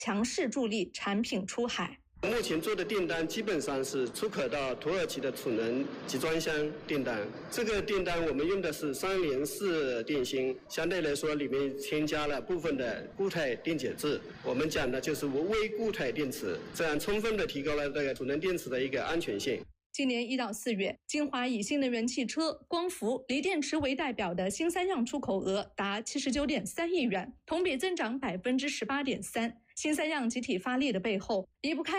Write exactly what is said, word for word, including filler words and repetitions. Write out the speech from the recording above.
强势助力产品出海。 目前做的订单基本上是出口到土耳其的储能集装箱订单，这个订单我们用的是三联式电芯，相对来说里面添加了部分的固态电解质，我们讲的就是微固态电池，这样充分的提高了这个储能电池的一个安全性。 今年一到四月，金华以新能源汽车、光伏、锂电池为代表的新三样出口额达七十九点三亿元，同比增长百分之十八点三。新三样集体发力的背后，离不开